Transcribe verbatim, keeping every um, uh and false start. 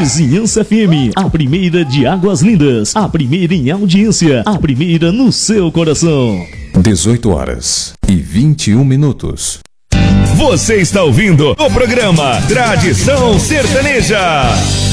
Vizinhança F M, a primeira de Águas Lindas, a primeira em audiência, a primeira no seu coração. dezoito horas e vinte e um minutos. Você está ouvindo o programa Tradição Sertaneja.